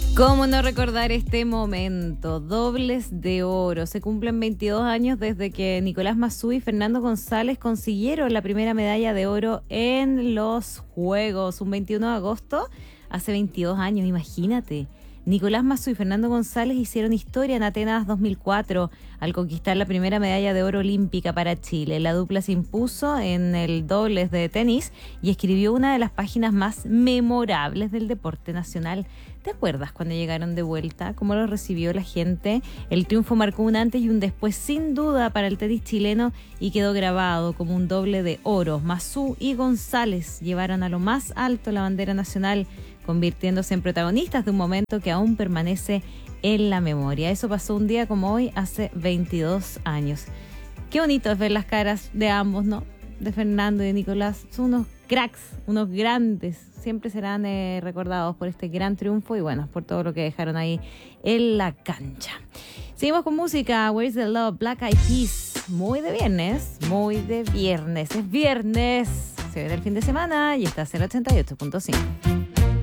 ¿Cómo no recordar este momento? Dobles de oro. Se cumplen 22 años desde que Nicolás Massú y Fernando González consiguieron la primera medalla de oro en los Juegos. Un 21 de agosto, hace 22 años, imagínate. Nicolás Massú y Fernando González hicieron historia en Atenas 2004 al conquistar la primera medalla de oro olímpica para Chile. La dupla se impuso en el dobles de tenis y escribió una de las páginas más memorables del deporte nacional. ¿Te acuerdas cuando llegaron de vuelta? ¿Cómo los recibió la gente? El triunfo marcó un antes y un después sin duda para el tenis chileno y quedó grabado como un doble de oro. Massú y González llevaron a lo más alto la bandera nacional, convirtiéndose en protagonistas de un momento que aún permanece en la memoria. Eso pasó un día como hoy, hace 22 años. Qué bonito es ver las caras de ambos, ¿no? De Fernando y de Nicolás. Son unos cracks, unos grandes. Siempre serán recordados por este gran triunfo y bueno, por todo lo que dejaron ahí en la cancha. Seguimos con música. Where's the Love? Black Eyed Peas. Muy de viernes, muy de viernes. Es viernes. Se viene el fin de semana y estás en el 88.5.